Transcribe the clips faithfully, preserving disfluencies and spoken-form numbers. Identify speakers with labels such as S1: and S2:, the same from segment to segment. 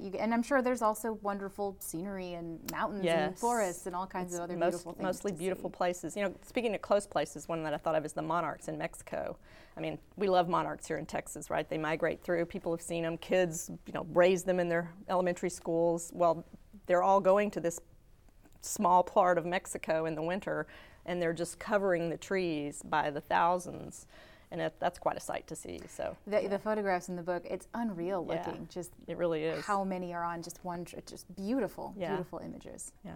S1: you, and I'm sure there's also wonderful scenery and mountains
S2: yes.
S1: and forests and all kinds
S2: it's
S1: of other
S2: most,
S1: beautiful things.
S2: Mostly
S1: to
S2: beautiful
S1: see.
S2: places. You know, speaking of close places, one that I thought of is the monarchs in Mexico. I mean, we love monarchs here in Texas, right? They migrate through. People have seen them. Kids, you know, raise them in their elementary schools. Well, they're all going to this small part of Mexico in the winter, and they're just covering the trees by the thousands. And it, that's quite a sight to see. So
S1: the,
S2: yeah.
S1: the photographs in the book, it's unreal
S2: Yeah,
S1: looking. Just
S2: it really is.
S1: How many are on just one trip? Just beautiful,
S2: yeah.
S1: beautiful images.
S2: Yeah.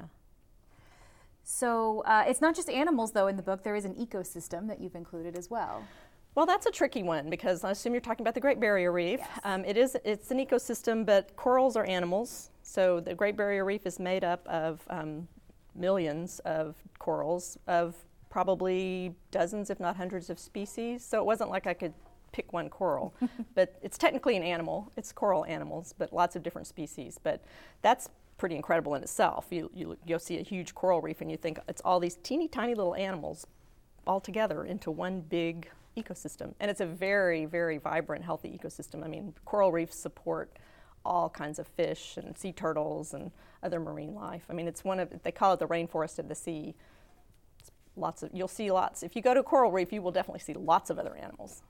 S1: So uh, it's not just animals, though. In the book, there is an ecosystem that you've included as well.
S2: Well, that's a tricky one because I assume you're talking about the Great Barrier Reef.
S1: Yes.
S2: Um, it is. It's an ecosystem, but corals are animals. So the Great Barrier Reef is made up of um, millions of corals of probably dozens, if not hundreds of species. So it wasn't like I could pick one coral, but it's technically an animal. It's coral animals, but lots of different species. But that's pretty incredible in itself. You, you, you'll see a huge coral reef and you think it's all these teeny tiny little animals all together into one big ecosystem. And it's a very, very vibrant, healthy ecosystem. I mean, coral reefs support all kinds of fish and sea turtles and other marine life. I mean, it's one of, they call it the rainforest of the sea. Lots of, you'll see lots. If you go to a coral reef, you will definitely see lots of other animals.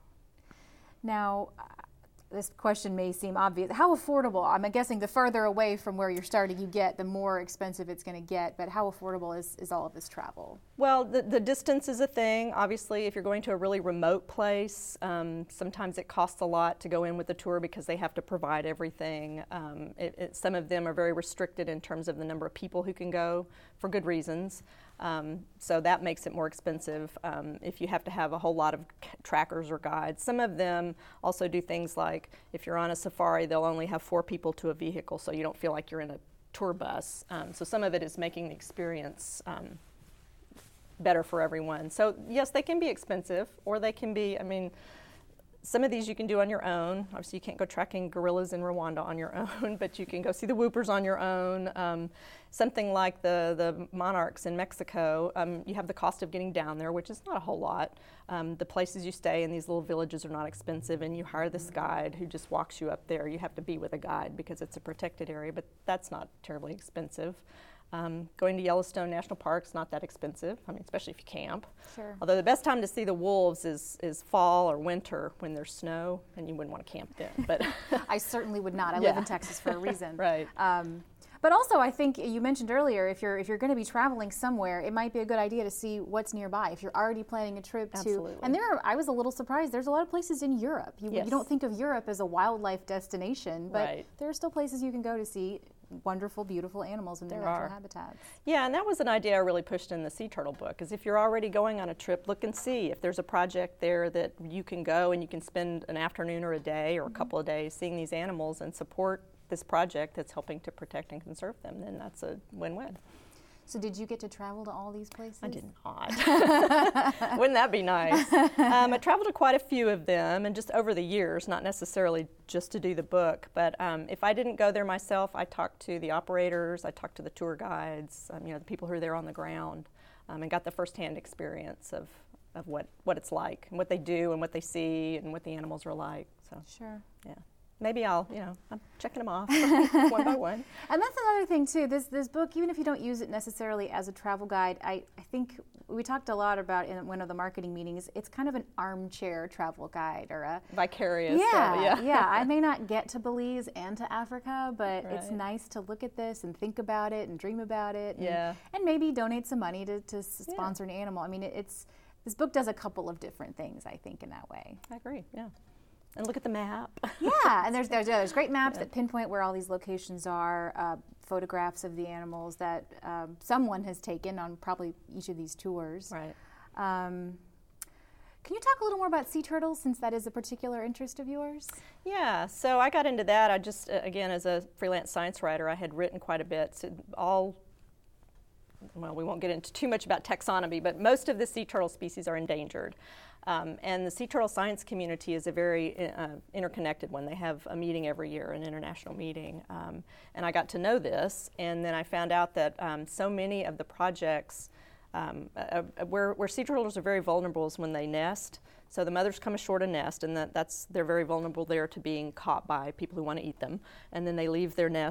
S1: Now, uh, this question may seem obvious. How affordable? I'm guessing the further away from where you're starting you get, the more expensive it's going to get. But how affordable is, is all of this travel?
S2: Well, the, the distance is a thing. Obviously, if you're going to a really remote place, um, sometimes it costs a lot to go in with the tour because they have to provide everything. Um, it, it, some of them are very restricted in terms of the number of people who can go for good reasons. Um, so that makes it more expensive um, if you have to have a whole lot of c- trackers or guides. Some of them also do things like if you're on a safari, they'll only have four people to a vehicle, so you don't feel like you're in a tour bus. Um, so some of it is making the experience um, better for everyone. So yes, they can be expensive, or they can be, I mean, some of these you can do on your own. Obviously, you can't go tracking gorillas in Rwanda on your own, but you can go see the whoopers on your own. Um, something like the, the monarchs in Mexico, um, you have the cost of getting down there, which is not a whole lot. Um, the places you stay in these little villages are not expensive, and you hire this guide who just walks you up there. You have to be with a guide because it's a protected area, but that's not terribly expensive. Um, going to Yellowstone National Park's not that expensive, I mean, especially if you camp.
S1: Sure.
S2: Although the best time to see the wolves is, is fall or winter when there's snow, and you wouldn't want to camp then. But
S1: I certainly would not. I
S2: Yeah.
S1: live in Texas for a reason.
S2: Right.
S1: Um, but also, I think you mentioned earlier, if you're if you're going to be traveling somewhere, it might be a good idea to see what's nearby. If you're already planning a trip
S2: Absolutely.
S1: to, and there, are, I was a little surprised. There's a lot of places in Europe. You,
S2: Yes.
S1: you don't think of Europe as a wildlife destination, but
S2: Right.
S1: there are still places you can go to see wonderful, beautiful animals in their
S2: There
S1: natural
S2: are.
S1: habitats.
S2: Yeah, and that was an idea I really pushed in the Sea Turtle book, is if you're already going on a trip, look and see if there's a project there that you can go and you can spend an afternoon or a day or a couple of days seeing these animals and support this project that's helping to protect and conserve them, then that's a win-win.
S1: So did you get to travel to all these places?
S2: I did not. Wouldn't that be nice? Um, I traveled to quite a few of them, and just over the years, not necessarily just to do the book, but um, if I didn't go there myself, I talked to the operators, I talked to the tour guides, um, you know, the people who are there on the ground, um, and got the firsthand experience of, of what, what it's like, and what they do, and what they see, and what the animals are like. So,
S1: Sure.
S2: yeah. Maybe I'll, you know, I'm checking them off one by one.
S1: And that's another thing too. This this book, even if you don't use it necessarily as a travel guide, I, I think we talked a lot about in one of the marketing meetings. It's kind of an armchair travel guide or a
S2: Vicarious.
S1: yeah,
S2: uh, yeah.
S1: yeah. I may not get to Belize and to Africa, but it's
S2: Right.
S1: nice to look at this and think about it and dream about it. And,
S2: Yeah.
S1: and maybe donate some money to, to sponsor an animal. I mean, it, it's this book does a couple of different things, I think, in that way.
S2: I agree. Yeah. And look at the map.
S1: Yeah, and there's there's, there's great maps
S2: Yeah.
S1: that pinpoint where all these locations are, uh, photographs of the animals that um, someone has taken on probably each of these tours.
S2: Right.
S1: Um, can you talk a little more about sea turtles, since that is a particular interest of yours?
S2: Yeah, so I got into that. I just, uh, again, as a freelance science writer, I had written quite a bit. So all, well, we won't get into too much about taxonomy, but most of the sea turtle species are endangered. Um, and the sea turtle science community is a very uh, interconnected one. They have a meeting every year, an international meeting. Um, and I got to know this, and then I found out that um, so many of the projects um, uh, uh, where, where sea turtles are very vulnerable is when they nest. So the mothers come ashore to nest, and that, that's they're very vulnerable there to being caught by people who want to eat them. And then they leave their nest